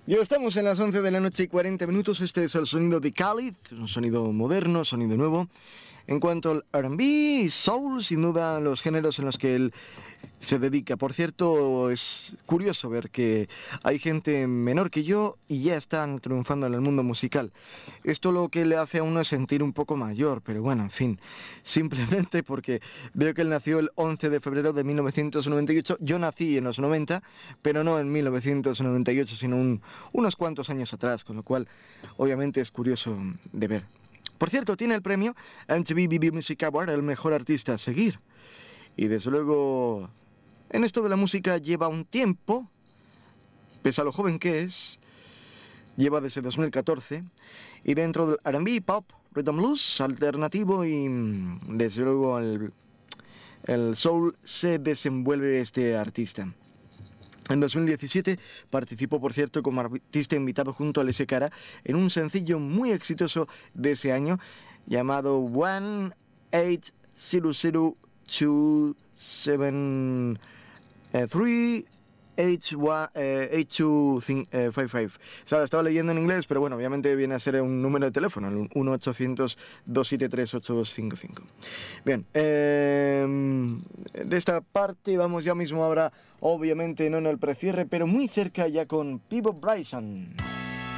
Ya estamos en las 11 de la noche y 40 minutos. Este es el sonido de Khalid, un sonido moderno, sonido nuevo. En cuanto al R&B, soul, sin duda los géneros en los que él se dedica. Por cierto, es curioso ver que hay gente menor que yo y ya están triunfando en el mundo musical. Esto lo que le hace a uno es sentir un poco mayor, pero bueno, en fin, simplemente porque veo que él nació el 11 de febrero de 1998. Yo nací en los 90, pero no en 1998, sino unos cuantos años atrás, con lo cual obviamente es curioso de ver. Por cierto, tiene el premio MTV Video Music Award, el mejor artista a seguir. Y desde luego, en esto de la música lleva un tiempo, pese a lo joven que es, lleva desde 2014, y dentro del R&B, pop, rhythm blues, alternativo y desde luego el soul se desenvuelve este artista. En 2017 participó, por cierto, como artista invitado junto a Alessia Cara en un sencillo muy exitoso de ese año llamado 1-800-273-8255. O sea, estaba leyendo en inglés, pero bueno, obviamente viene a ser un número de teléfono, el 1-800-273-8255. Bien, de esta parte vamos ya mismo ahora, obviamente no en el precierre, pero muy cerca ya con Peabo Bryson.